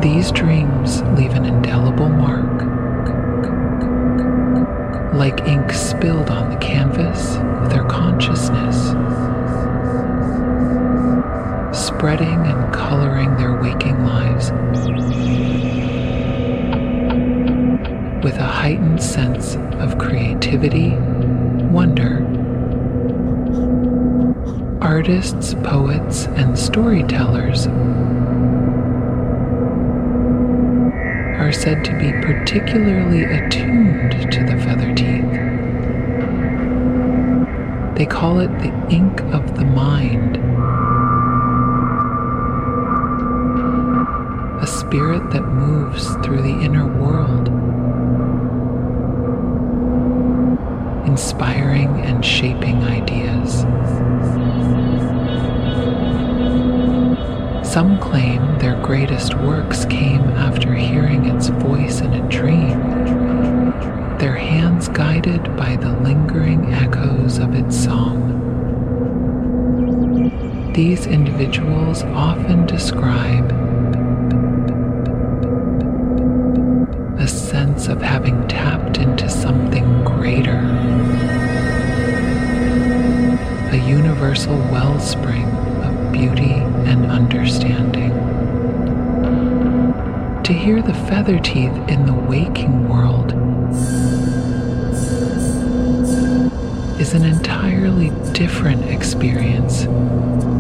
These dreams leave an indelible mark, like ink spilled on the canvas of their consciousness, spreading and coloring their waking lives with a heightened sense of creativity, wonder. Artists, poets, and storytellers are said to be particularly attuned to the feather teeth. They call it the ink of the mind, a spirit that moves through the inner world, inspiring and shaping ideas. Some claim their greatest works came after hearing its voice in a dream, their hands guided by the lingering echoes of its song. These individuals often describe a sense of having tapped into something greater, a universal wellspring of beauty and understanding. To hear the feather teeth in the waking world is an entirely different experience